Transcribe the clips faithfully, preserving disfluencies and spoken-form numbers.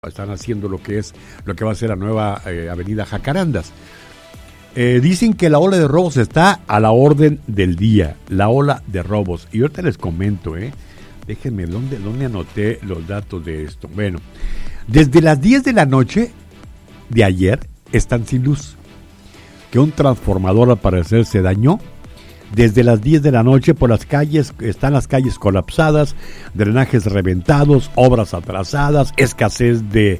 Están haciendo lo que es lo que va a ser la nueva eh, avenida Jacarandas. Eh, dicen que la ola de robos está a la orden del día, la ola de robos. Y ahorita les comento, eh, déjenme, ¿dónde, dónde anoté los datos de esto? Bueno, desde las diez de la noche de ayer están sin luz, que un transformador al parecer se dañó. Desde las diez de la noche por las calles, están las calles colapsadas, drenajes reventados, obras atrasadas, escasez de,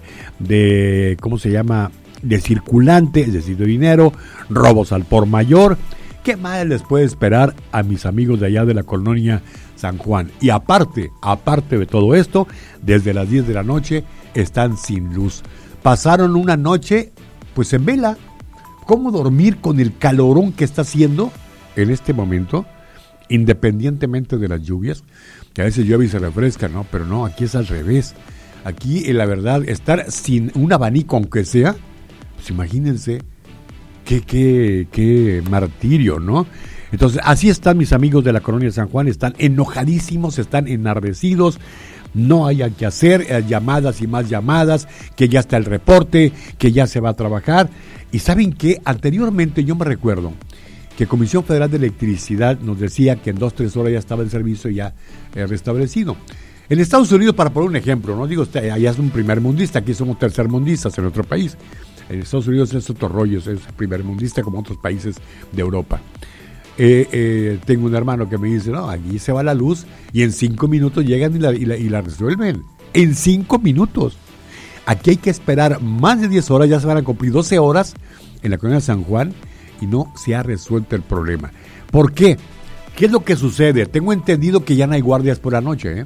de ¿cómo se llama?, de circulante, es decir, de dinero, robos al por mayor. ¿Qué más les puede esperar a mis amigos de allá de la colonia San Juan? Y aparte, aparte de todo esto, desde las diez de la noche están sin luz. Pasaron una noche, pues en vela. ¿Cómo dormir con el calorón que está haciendo en este momento, independientemente de las lluvias, que a veces llueve y se refresca, ¿no? Pero no, aquí es al revés. Aquí, la verdad, estar sin un abanico, aunque sea, pues imagínense qué, qué, qué martirio, ¿no? Entonces, así están mis amigos de la colonia San Juan, están enojadísimos, están enardecidos, no hay que hacer, eh, llamadas y más llamadas, que ya está el reporte, que ya se va a trabajar. Y ¿saben qué? Anteriormente yo me recuerdo que Comisión Federal de Electricidad nos decía que en dos, tres horas ya estaba el servicio ya eh, restablecido. En Estados Unidos, para poner un ejemplo, no digo, allá es un primer mundista, aquí somos tercermundistas en otro país. En Estados Unidos es otro rollo, es primer mundista como otros países de Europa. Eh, eh, tengo un hermano que me dice, no, aquí se va la luz y en cinco minutos llegan y la, y la, y la resuelven. En cinco minutos. Aquí hay que esperar más de diez horas, ya se van a cumplir doce horas en la colonia San Juan, y no se ha resuelto el problema. ¿Por qué? ¿Qué es lo que sucede? Tengo entendido que ya no hay guardias por la noche, ¿eh?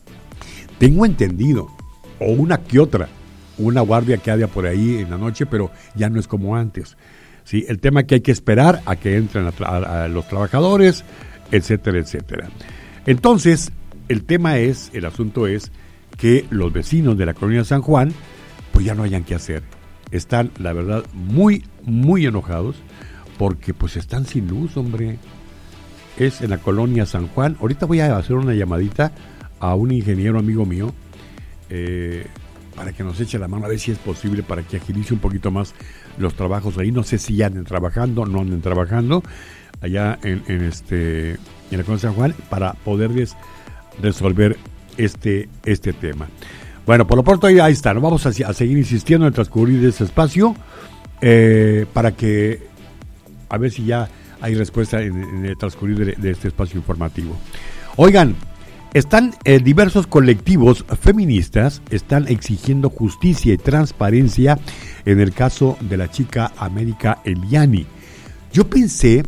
Tengo entendido, o una que otra, una guardia que haya por ahí en la noche, pero ya no es como antes. ¿Sí? El tema es que hay que esperar a que entren a, tra- a los trabajadores, etcétera, etcétera. Entonces, el tema es, el asunto es que los vecinos de la colonia San Juan, pues ya no hayan qué hacer. Están, la verdad, muy, muy enojados, porque pues están sin luz, hombre. Es en la colonia San Juan. Ahorita voy a hacer una llamadita a un ingeniero amigo mío eh, para que nos eche la mano a ver si es posible, para que agilice un poquito más los trabajos ahí. No sé si ya anden trabajando, no anden trabajando allá en, en este en la colonia San Juan, para poderles resolver este, este tema. Bueno, por lo pronto ahí, ahí está. ¿No? Vamos a, a seguir insistiendo en transcurrir ese espacio eh, para que a ver si ya hay respuesta en, en el transcurrir de, de este espacio informativo. Oigan, están eh, diversos colectivos feministas, están exigiendo justicia y transparencia en el caso de la chica América Eliani. Yo pensé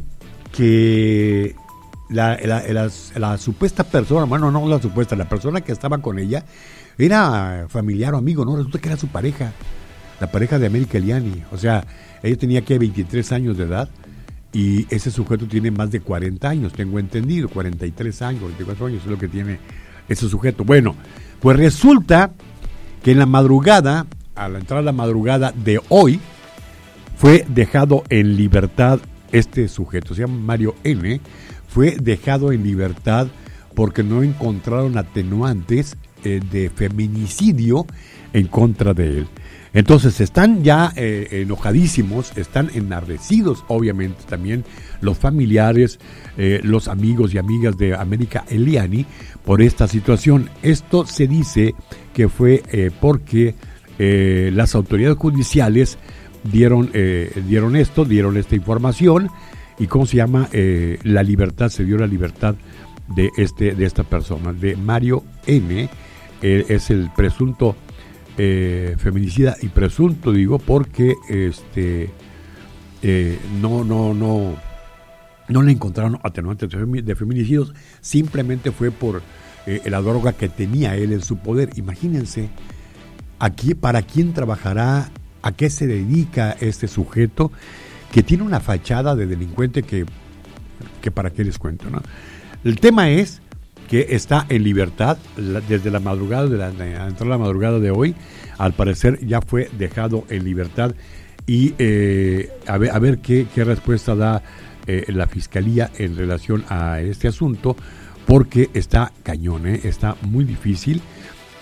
que la, la, la, la supuesta persona, bueno, no la supuesta, la persona que estaba con ella era familiar o amigo, no, resulta que era su pareja, la pareja de América Eliani. O sea, ella tenía que veintitrés años de edad, y ese sujeto tiene más de cuarenta años, tengo entendido, cuarenta y tres años, veinticuatro años es lo que tiene ese sujeto. Bueno, pues resulta que en la madrugada, a la entrada de la madrugada de hoy, fue dejado en libertad este sujeto, se llama Mario N., fue dejado en libertad porque no encontraron atenuantes eh, de feminicidio en contra de él. Entonces están ya eh, enojadísimos, están enardecidos, obviamente también los familiares, eh, los amigos y amigas de América Eliani por esta situación. Esto se dice que fue eh, porque eh, las autoridades judiciales dieron, eh, dieron esto, dieron esta información, y ¿cómo se llama? Eh, la libertad, se dio la libertad de, este, de esta persona, de Mario N., eh, es el presunto Eh, feminicida, y presunto digo porque este eh, no no no no le encontraron atenuantes de feminicidios, simplemente fue por eh, la droga que tenía él en su poder. Imagínense aquí para quién trabajará, a qué se dedica este sujeto que tiene una fachada de delincuente que, que para qué les cuento, ¿no? El tema es que está en libertad la, desde la madrugada de la, de la entrada de la madrugada de hoy. Al parecer ya fue dejado en libertad, y eh, a ver, a ver qué, qué respuesta da eh, la fiscalía en relación a este asunto, porque está cañón, ¿eh? Está muy difícil.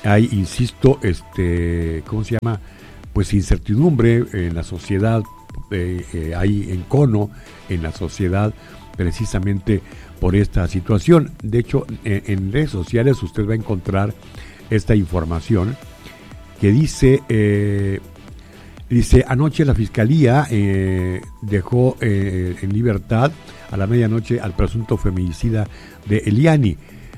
hay, insisto, este, ¿cómo se llama? Pues incertidumbre en la sociedad, eh, eh, hay encono en la sociedad precisamente por esta situación. De hecho, en, en redes sociales usted va a encontrar esta información que dice, eh, dice, anoche la Fiscalía eh, dejó eh, en libertad a la medianoche al presunto feminicida de Eliani.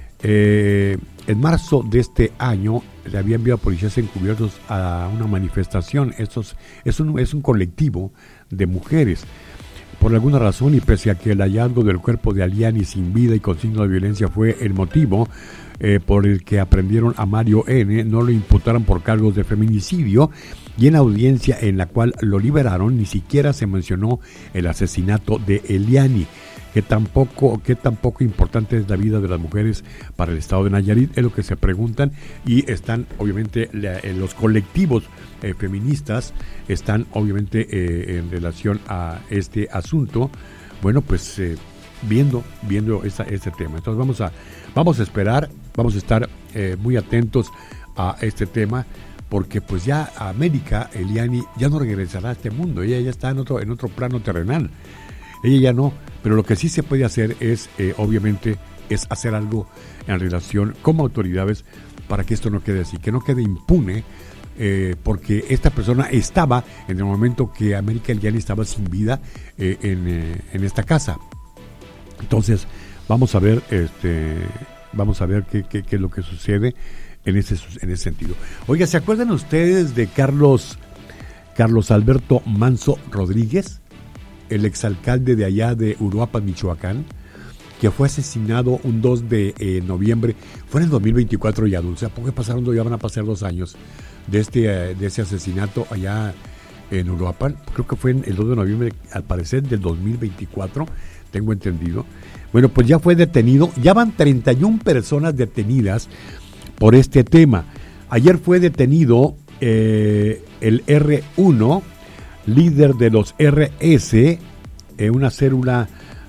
Eh, en marzo de este año le había enviado a policías encubiertos a una manifestación. Estos, es, un, es un colectivo de mujeres. Por alguna razón, y pese a que el hallazgo del cuerpo de Eliani sin vida y con signos de violencia fue el motivo eh, por el que aprendieron a Mario N., no lo imputaron por cargos de feminicidio, y en la audiencia en la cual lo liberaron ni siquiera se mencionó el asesinato de Eliani. Que tampoco, que tampoco importante es la vida de las mujeres para el estado de Nayarit, es lo que se preguntan, y están obviamente la, los colectivos eh, feministas están obviamente eh, en relación a este asunto, bueno pues eh, viendo, viendo esa, este tema. Entonces vamos a, vamos a esperar, vamos a estar eh, muy atentos a este tema, porque pues ya América, Eliani, ya no regresará a este mundo, ella ya está en otro, en otro plano terrenal. Ella ya no, pero lo que sí se puede hacer es, eh, obviamente, es hacer algo en relación como autoridades para que esto no quede así, que no quede impune, eh, porque esta persona estaba en el momento que América Eliani estaba sin vida eh, en, eh, en esta casa. Entonces, vamos a ver, este, vamos a ver qué, qué, qué es lo que sucede en ese, en ese sentido. Oiga, ¿se acuerdan ustedes de Carlos, Carlos Alberto Manso Rodríguez? El exalcalde de allá de Uruapan, Michoacán, que fue asesinado un dos de eh, noviembre, fue en el dos mil veinticuatro ya, Dulce, ¿por qué pasaron, ya van a pasar dos años de este eh, de ese asesinato allá en Uruapan? Creo que fue en el dos de noviembre, al parecer, del dos mil veinticuatro, tengo entendido. Bueno, pues ya fue detenido, ya van treinta y una personas detenidas por este tema. Ayer fue detenido eh, el erre uno, líder de los erre ese, eh, una célula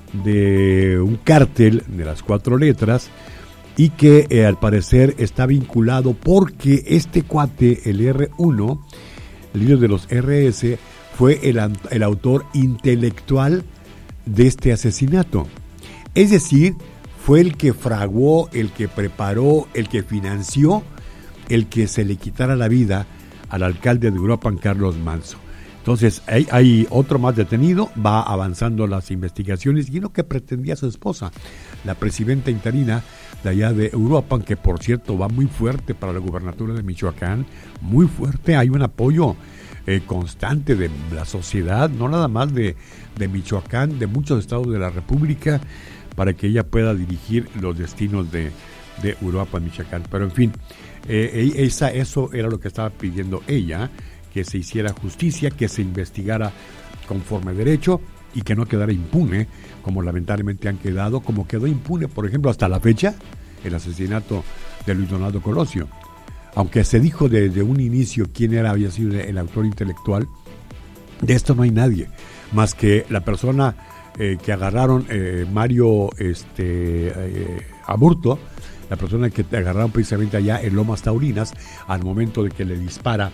de un cártel de las cuatro letras, y que eh, al parecer está vinculado porque este cuate, el erre uno, el líder de los erre ese, fue el, el autor intelectual de este asesinato. Es decir, fue el que fraguó, el que preparó, el que financió, el que se le quitara la vida al alcalde de Uruapan, Carlos Manso. Entonces, hay, hay otro más detenido, va avanzando las investigaciones, y lo que pretendía su esposa, la presidenta interina de allá de Uruapan, que por cierto va muy fuerte para la gubernatura de Michoacán, muy fuerte, hay un apoyo eh, constante de la sociedad, no nada más de, de Michoacán, de muchos estados de la República, para que ella pueda dirigir los destinos de, de Uruapan, Michoacán. Pero en fin, eh, esa, eso era lo que estaba pidiendo ella, que se hiciera justicia, que se investigara conforme derecho y que no quedara impune, como lamentablemente han quedado, como quedó impune, por ejemplo, hasta la fecha, el asesinato de Luis Donaldo Colosio. Aunque se dijo desde un inicio quién era, había sido el autor intelectual, de esto no hay nadie, más que la persona eh, que agarraron, eh, Mario este, eh, Aburto, la persona que agarraron precisamente allá en Lomas Taurinas, al momento de que le dispara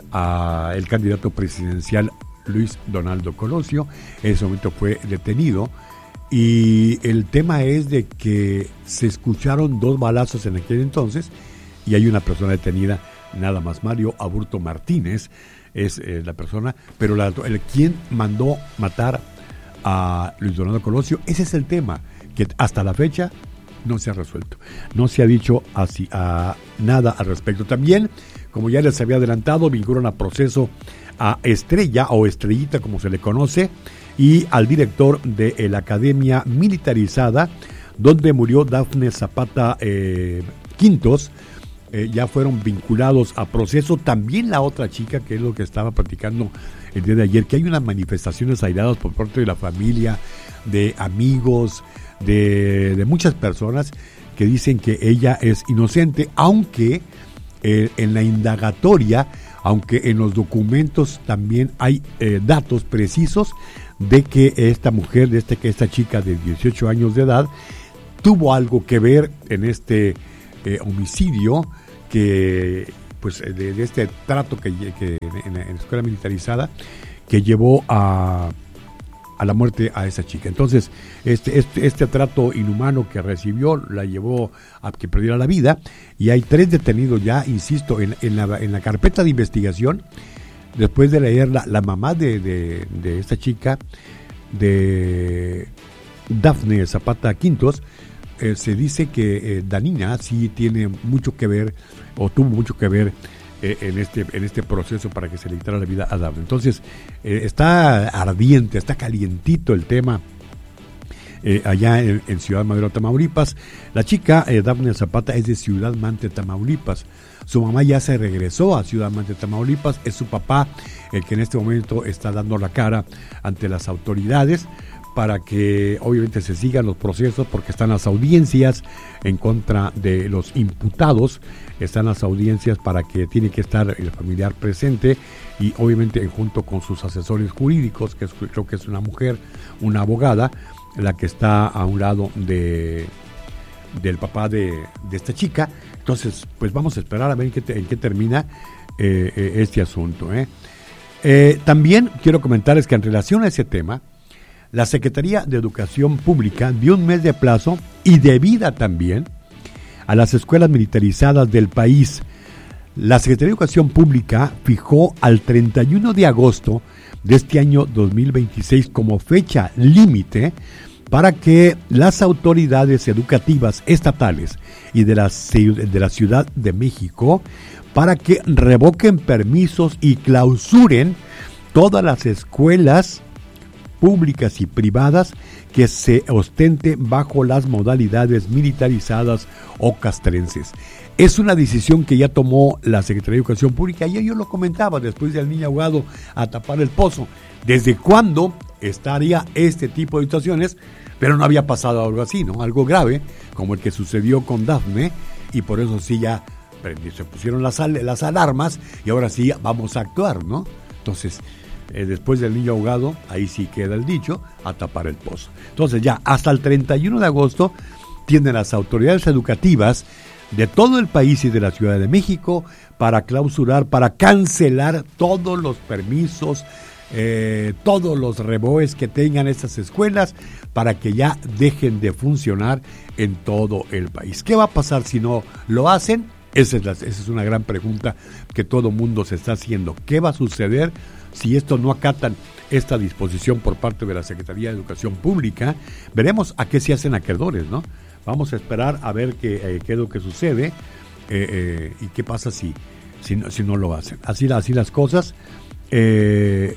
a el candidato presidencial Luis Donaldo Colosio. En ese momento fue detenido, y el tema es de que se escucharon dos balazos en aquel entonces y hay una persona detenida, nada más. Mario Aburto Martínez es eh, la persona, pero la, el quien mandó matar a Luis Donaldo Colosio, ese es el tema que hasta la fecha no se ha resuelto, no se ha dicho así, a, nada al respecto. También, como ya les había adelantado, vinculan a proceso a Estrella o Estrellita, como se le conoce, y al director de la Academia Militarizada, donde murió Dafne Zapata eh, Quintos. Eh, ya fueron vinculados a proceso. También la otra chica, que es lo que estaba platicando el día de ayer, que hay unas manifestaciones airadas por parte de la familia, de amigos, de, de muchas personas que dicen que ella es inocente, aunque eh, en la indagatoria, aunque en los documentos también hay eh, datos precisos de que esta mujer, de este, que esta chica de dieciocho años de edad, tuvo algo que ver en este eh, homicidio que pues de, de este trato que, que en, la, en la escuela militarizada que llevó a, a la muerte a esa chica. Entonces, este, este, este trato inhumano que recibió la llevó a que perdiera la vida, y hay tres detenidos ya, insisto, en, en, la, en la carpeta de investigación. Después de leer la, la mamá de, de, de esta chica, de Dafne Zapata Quintos, eh, se dice que eh, Danina sí tiene mucho que ver, o tuvo mucho que ver eh, en este en este proceso para que se le quitara la vida a Dafne. Entonces, eh, está ardiente, está calientito el tema eh, allá en, en Ciudad Madero, Tamaulipas. La chica, eh, Dafne Zapata, es de Ciudad Mante, Tamaulipas. Su mamá ya se regresó a Ciudad Mante, Tamaulipas. Es su papá el que en este momento está dando la cara ante las autoridades para que obviamente se sigan los procesos, porque están las audiencias en contra de los imputados, están las audiencias para que tiene que estar el familiar presente, y obviamente junto con sus asesores jurídicos, que es, creo que es una mujer, una abogada, la que está a un lado de del papá de, de esta chica. Entonces, pues vamos a esperar a ver en qué, te, en qué termina eh, eh, este asunto. ¿eh? Eh, también quiero comentarles que en relación a ese tema, la Secretaría de Educación Pública dio un mes de plazo y de vida también a las escuelas militarizadas del país. La Secretaría de Educación Pública fijó al treinta y uno de agosto de este año dos mil veintiséis como fecha límite para que las autoridades educativas estatales y de la, de la Ciudad de México, para que revoquen permisos y clausuren todas las escuelas públicas y privadas que se ostenten bajo las modalidades militarizadas o castrenses. Es una decisión que ya tomó la Secretaría de Educación Pública, y yo lo comentaba después del niño ahogado a tapar el pozo. ¿Desde cuándo estaría este tipo de situaciones? Pero no había pasado algo así, ¿no? Algo grave, como el que sucedió con Dafne, y por eso sí ya se pusieron las, las alarmas, y ahora sí vamos a actuar, ¿no? Entonces, eh, después del niño ahogado, ahí sí queda el dicho, a tapar el pozo. Entonces ya hasta el treinta y uno de agosto tienen las autoridades educativas de todo el país y de la Ciudad de México para clausurar, para cancelar todos los permisos, eh, todos los reboes que tengan estas escuelas, para que ya dejen de funcionar en todo el país. ¿Qué va a pasar si no lo hacen? Esa es, la, esa es una gran pregunta que todo mundo se está haciendo. ¿Qué va a suceder si esto no acatan esta disposición por parte de la Secretaría de Educación Pública? Veremos a qué se hacen acreedores, ¿no? Vamos a esperar a ver qué, eh, qué es lo que sucede eh, eh, y qué pasa si, si, no, si no lo hacen. Así, así las cosas. Eh,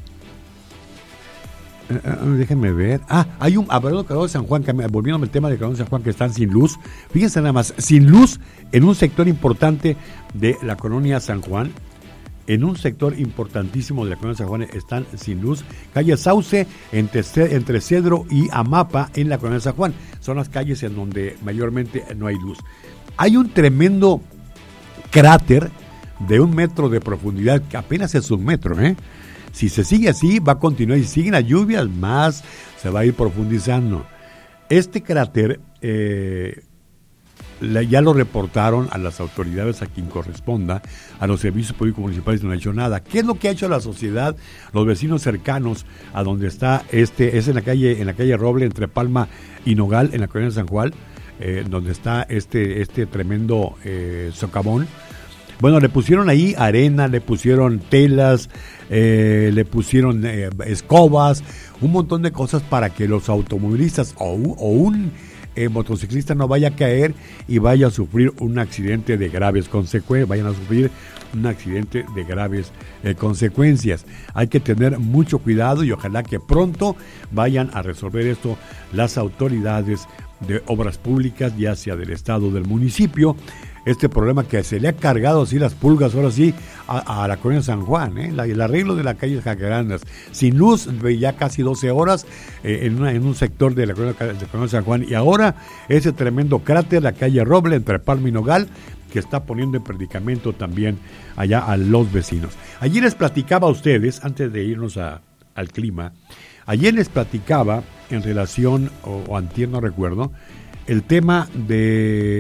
Uh, déjenme ver. Ah, hay un hablando de Calor de San Juan, que, volviendo al tema de Calor de San Juan, que están sin luz. Fíjense nada más, sin luz en un sector importante de la colonia San Juan. En un sector importantísimo de la colonia San Juan están sin luz. Calle Sauce, entre, entre Cedro y Amapa, en la colonia San Juan. Son las calles en donde mayormente no hay luz. Hay un tremendo cráter de un metro de profundidad, que apenas es un metro, ¿eh? Si se sigue así, va a continuar, y siguen las lluvias, más se va a ir profundizando. Este cráter eh, la, ya lo reportaron a las autoridades, a quien corresponda, a los servicios públicos municipales, no ha hecho nada. ¿Qué es lo que ha hecho la sociedad, los vecinos cercanos a donde está este? Es en la calle, en la calle Roble, entre Palma y Nogal, en la colonia de San Juan, eh, donde está este, este tremendo eh, socavón. Bueno, le pusieron ahí arena, le pusieron telas, eh, le pusieron eh, escobas, un montón de cosas para que los automovilistas o un, o un eh, motociclista no vaya a caer y vaya a sufrir un accidente de graves consecuencias, vayan a sufrir un accidente de graves eh, consecuencias. Hay que tener mucho cuidado, y ojalá que pronto vayan a resolver esto las autoridades de obras públicas, ya sea del estado o del municipio. Este problema que se le ha cargado así las pulgas, ahora sí, a, a la colonia San Juan, ¿eh? La, el arreglo de la calle Jacarandas, sin luz ya casi doce horas eh, en, una, en un sector de la colonia, de la colonia San Juan, y ahora ese tremendo cráter, la calle Roble, entre Palma y Nogal, que está poniendo en predicamento también allá a los vecinos. Ayer les platicaba a ustedes, antes de irnos a, al clima, ayer les platicaba en relación, o, o antier, no recuerdo, el tema de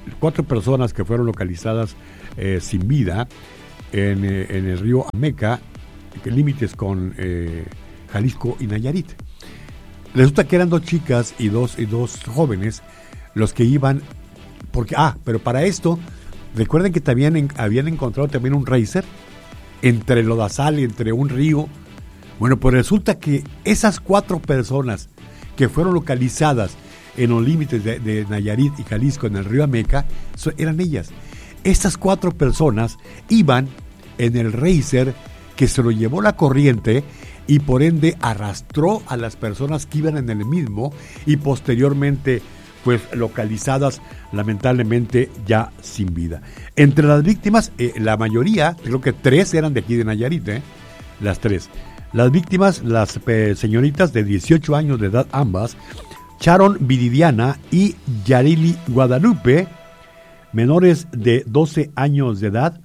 cuatro personas que fueron localizadas eh, sin vida en, eh, en el río Ameca, que límites con eh, Jalisco y Nayarit. Resulta que eran dos chicas y dos, y dos jóvenes los que iban, porque, ah, pero para esto, recuerden que también habían encontrado también un racer entre lodazal y entre un río. Bueno, pues resulta que esas cuatro personas que fueron localizadas en los límites de, de Nayarit y Jalisco en el río Ameca, so, eran ellas. Estas cuatro personas iban en el racer que se lo llevó la corriente y por ende arrastró a las personas que iban en el mismo y posteriormente pues localizadas lamentablemente ya sin vida. Entre las víctimas, eh, la mayoría, creo que tres eran de aquí de Nayarit, eh, las tres. Las víctimas, las eh, señoritas de dieciocho años de edad ambas, Sharon Viridiana y Yarili Guadalupe, menores de doce años de edad,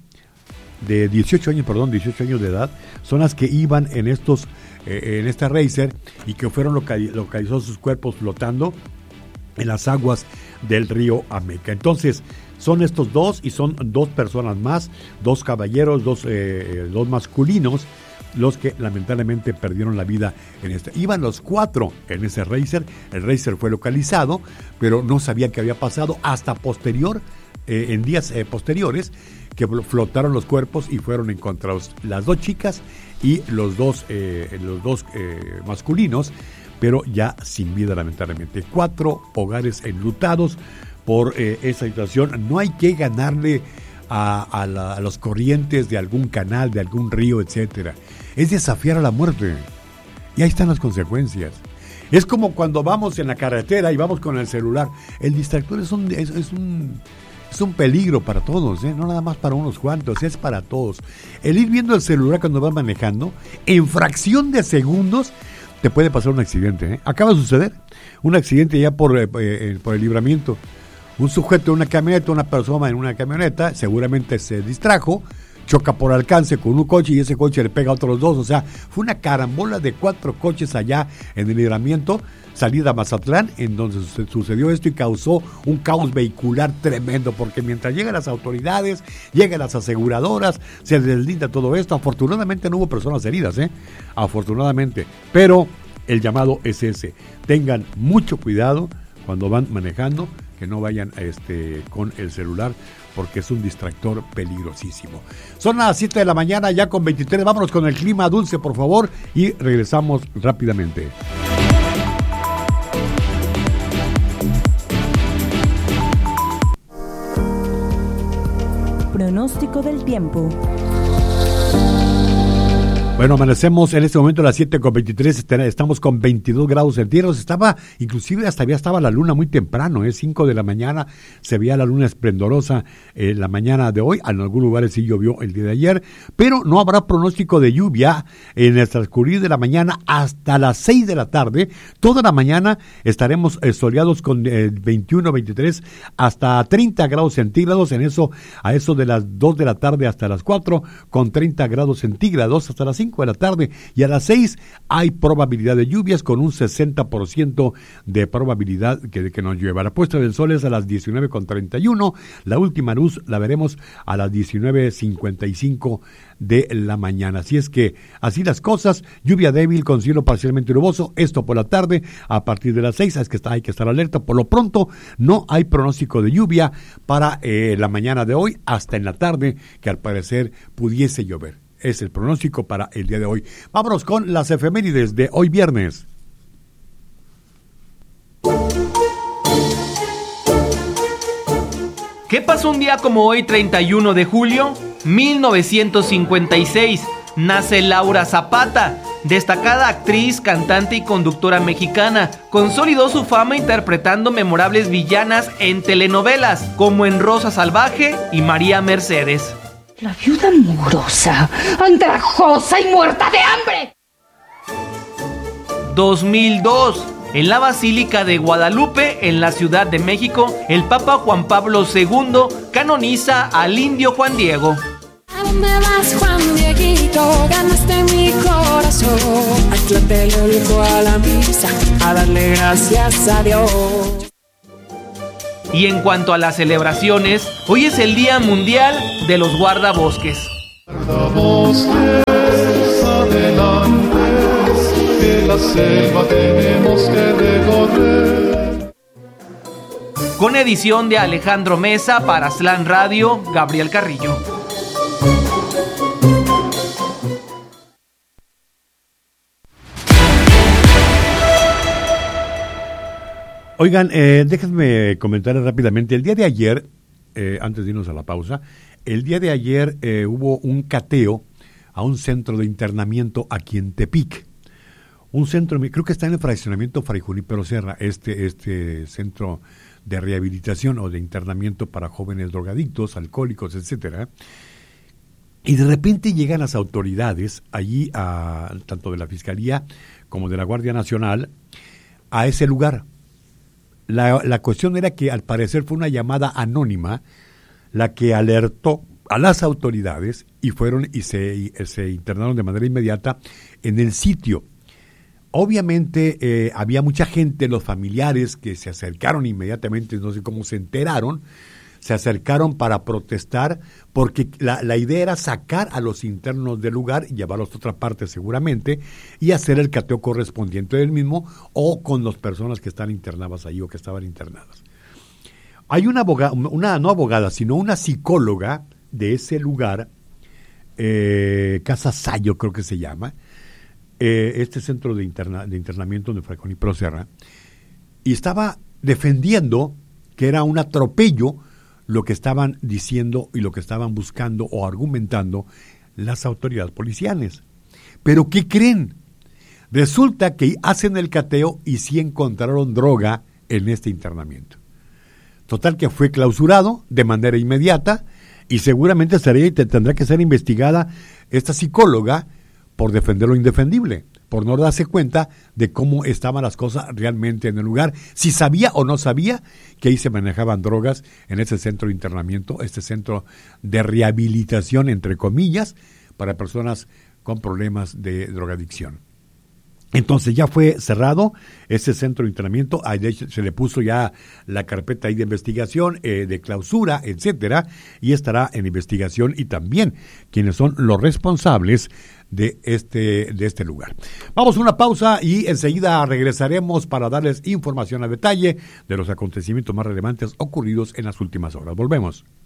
de dieciocho años, perdón, dieciocho años de edad, son las que iban en estos, eh, en este racer y que fueron localizados localizó sus cuerpos flotando en las aguas del río Ameca. Entonces, son estos dos y son dos personas más, dos caballeros, dos, eh, dos masculinos, los que lamentablemente perdieron la vida en este. Iban los cuatro en ese racer, el racer fue localizado, pero no sabían qué había pasado hasta posterior, eh, en días eh, posteriores, que flotaron los cuerpos y fueron encontrados las dos chicas y los dos, eh, los dos eh, masculinos, pero ya sin vida lamentablemente. Cuatro hogares enlutados por eh, esa situación. No hay que ganarle a, a, la, a los corrientes de algún canal, de algún río, etcétera. Es desafiar a la muerte. Y ahí están las consecuencias. Es como cuando vamos en la carretera y vamos con el celular. El distractor es un, es, es un, es un peligro para todos, ¿eh? No nada más para unos cuantos, es para todos. El ir viendo el celular cuando vas manejando, en fracción de segundos, te puede pasar un accidente, ¿eh? Acaba de suceder un accidente ya por, eh, por el Libramiento. Un sujeto en una camioneta, una persona en una camioneta, seguramente se distrajo, choca por alcance con un coche y ese coche le pega a otros dos. O sea, fue una carambola de cuatro coches allá en el Libramiento, salida a Mazatlán, en donde sucedió esto y causó un caos vehicular tremendo, porque mientras llegan las autoridades, llegan las aseguradoras, se deslinda todo esto. Afortunadamente no hubo personas heridas, ¿eh? Afortunadamente, pero el llamado es ese: tengan mucho cuidado cuando van manejando, que no vayan este, con el celular, porque es un distractor peligrosísimo. Son las siete de la mañana, ya con veintitrés. Vámonos con el clima, Dulce, por favor, y regresamos rápidamente. Pronóstico del tiempo. Bueno, amanecemos en este momento a las siete con veintitrés, estamos con veintidós grados centígrados. Estaba, inclusive hasta ya estaba la luna muy temprano, ¿eh? cinco de la mañana, se veía la luna esplendorosa en la mañana de hoy. En algunos lugares sí llovió el día de ayer, pero no habrá pronóstico de lluvia en el transcurrir de la mañana hasta las seis de la tarde. Toda la mañana estaremos eh, soleados con eh, veintiuno, veintitrés, hasta treinta grados centígrados. En eso, a eso de las dos de la tarde hasta las cuatro, con treinta grados centígrados hasta las cinco de la tarde, y a las seis hay probabilidad de lluvias con un sesenta por ciento de probabilidad que, de que nos llueva. La puesta del sol es a las diecinueve con treinta y uno, la última luz la veremos a las diecinueve cincuenta y cinco de la mañana. Así es que así las cosas, lluvia débil con cielo parcialmente nuboso, esto por la tarde a partir de las seis, es que está, hay que estar alerta. Por lo pronto no hay pronóstico de lluvia para eh, la mañana de hoy hasta en la tarde, que al parecer pudiese llover. Es el pronóstico para el día de hoy. Vámonos con las efemérides de hoy viernes. ¿Qué pasó un día como hoy, treinta y uno de julio? mil novecientos cincuenta y seis. Nace Laura Zapata, destacada actriz, cantante y conductora mexicana. Consolidó su fama interpretando memorables villanas en telenovelas, como en Rosa Salvaje y María Mercedes. La viuda mugrosa, andrajosa y muerta de hambre. dos mil dos. En la Basílica de Guadalupe, en la Ciudad de México, el Papa Juan Pablo segundo canoniza al indio Juan Diego. ¿A dónde vas, Juan Dieguito? Ganaste mi corazón. Atlante a la misa, a darle gracias a Dios. Y en cuanto a las celebraciones, hoy es el Día Mundial de los Guardabosques. Guardabosques, adelante, que la selva tenemos que recorrer. Con edición de Alejandro Mesa para Slam Radio, Gabriel Carrillo. Oigan, eh, déjenme comentar rápidamente. El día de ayer, eh, antes de irnos a la pausa, el día de ayer eh, hubo un cateo a un centro de internamiento aquí en Tepic. Un centro, creo que está en el fraccionamiento Fray Junípero Serra, este, este centro de rehabilitación o de internamiento para jóvenes drogadictos, alcohólicos, etcétera. Y de repente llegan las autoridades allí, a, tanto de la Fiscalía como de la Guardia Nacional, a ese lugar. La, la cuestión era que al parecer fue una llamada anónima la que alertó a las autoridades y fueron y se, y se internaron de manera inmediata en el sitio. Obviamente eh, había mucha gente, los familiares que se acercaron inmediatamente, no sé cómo se enteraron, se acercaron para protestar porque la, la idea era sacar a los internos del lugar y llevarlos a otra parte seguramente y hacer el cateo correspondiente del mismo o con las personas que están internadas ahí o que estaban internadas. Hay una abogada, una no abogada, sino una psicóloga de ese lugar, eh, Casa Sayo creo que se llama, eh, este centro de, interna, de internamiento de Fray Junípero Serra, y estaba defendiendo que era un atropello lo que estaban diciendo y lo que estaban buscando o argumentando las autoridades policiales. ¿Pero qué creen? Resulta que hacen el cateo y sí encontraron droga en este internamiento. Total que fue clausurado de manera inmediata y seguramente estaría y tendrá que ser investigada esta psicóloga por defender lo indefendible, por no darse cuenta de cómo estaban las cosas realmente en el lugar, si sabía o no sabía que ahí se manejaban drogas en ese centro de internamiento, este centro de rehabilitación, entre comillas, para personas con problemas de drogadicción. Entonces ya fue cerrado ese centro de internamiento, ahí de hecho se le puso ya la carpeta ahí de investigación, eh, de clausura, etcétera, y estará en investigación y también quienes son los responsables de este, de este lugar. Vamos a una pausa y enseguida regresaremos para darles información a detalle de los acontecimientos más relevantes ocurridos en las últimas horas. Volvemos.